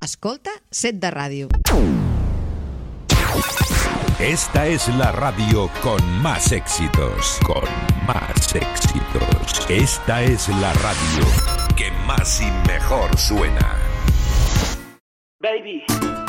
Escolta Set de Ràdio. Esta es la radio con más éxitos. Con más éxitos. Esta es la radio que más y mejor suena. Baby.